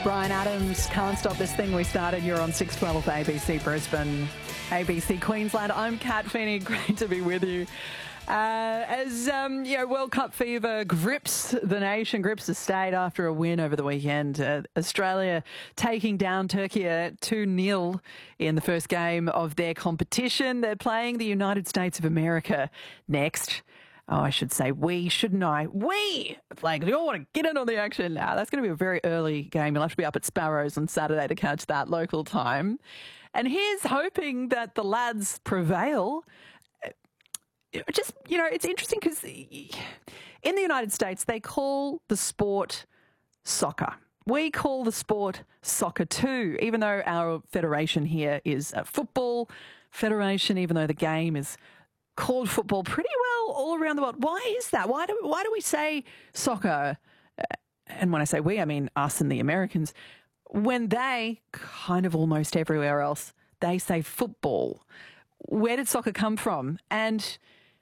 Bryan Adams, Can't Stop This Thing We Started. You're on 612 ABC Brisbane, ABC Queensland. I'm Kat Feeney. Great to be with you. As World Cup fever grips the nation, grips the state after a win over the weekend. Australia taking down Turkey 2-0 in the first game of their competition. They're playing the United States of America next. Oh, I should say we, shouldn't I? We! Like, you all want to get in on the action now. That's going to be a very early game. You'll have to be up at Sparrows on Saturday to catch that local time. And here's hoping that the lads prevail. It's interesting because in the United States, they call the sport soccer. We call the sport soccer too, even though our federation here is a football federation, even though the game is called football pretty well all around the world. Why is that? Why do we say soccer? And when I say we, I mean us and the Americans. When they, kind of almost everywhere else, they say football. Where did soccer come from? And,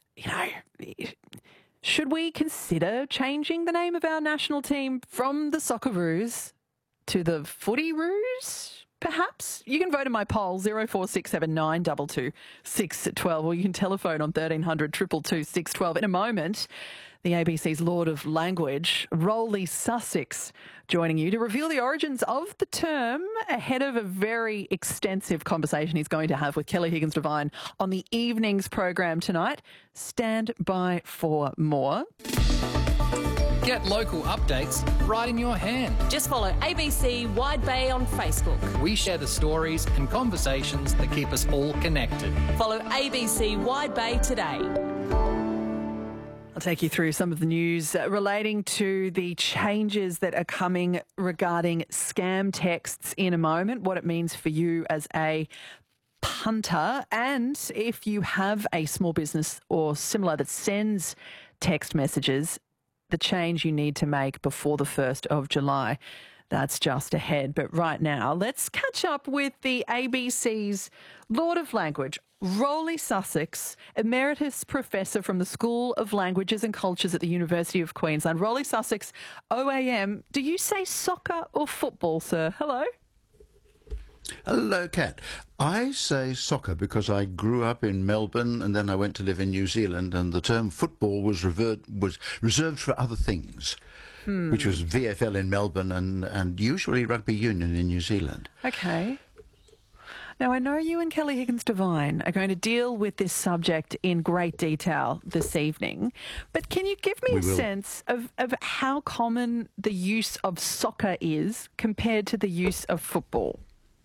should we consider changing the name of our national team from the Socceroos to the Footyroos? Perhaps you can vote in my poll 0467 612, or you can telephone on 1300 222 612. In a moment, the ABC's Lord of Language, Rolly Sussex, joining you to reveal the origins of the term ahead of a very extensive conversation he's going to have with Kelly Higgins-Devine on the evening's program tonight. Stand by for more. Get local updates right in your hand. Just follow ABC Wide Bay on Facebook. We share the stories and conversations that keep us all connected. Follow ABC Wide Bay today. I'll take you through some of the news relating to the changes that are coming regarding scam texts in a moment, what it means for you as a punter, and if you have a small business or similar that sends text messages, the change you need to make before the 1st of July. That's just ahead. But right now, let's catch up with the ABC's Lord of Language, Rolly Sussex, Emeritus Professor from the School of Languages and Cultures at the University of Queensland. Rolly Sussex, OAM. Do you say soccer or football, sir? Hello? Hello, Kat. I say soccer because I grew up in Melbourne and then I went to live in New Zealand, and the term football was reserved for other things, which was VFL in Melbourne and usually rugby union in New Zealand. Okay. Now, I know you and Kelly Higgins-Devine are going to deal with this subject in great detail this evening, but can you give me a sense of how common the use of soccer is compared to the use of football?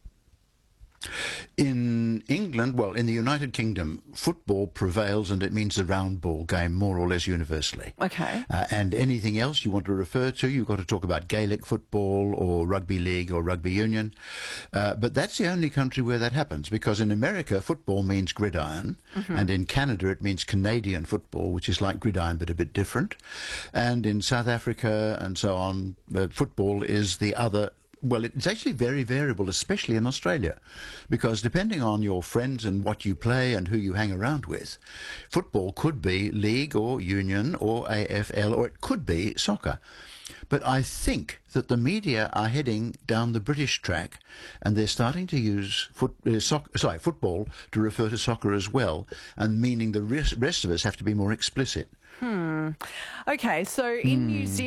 In England, well, in the United Kingdom, football prevails and it means the round ball game more or less universally. Okay. And anything else you want to refer to, you've got to talk about Gaelic football or rugby league or rugby union. But that's the only country where that happens, because in America, football means gridiron, and in Canada it means Canadian football, which is like gridiron but a bit different. And in South Africa and so on, football is the other. Well, it's actually very variable, especially in Australia, because depending on your friends and what you play and who you hang around with, football could be league or union or AFL, or it could be soccer. But I think that the media are heading down the British track, and they're starting to use football to refer to soccer as well, and meaning the rest of us have to be more explicit. Okay, so in New Zealand,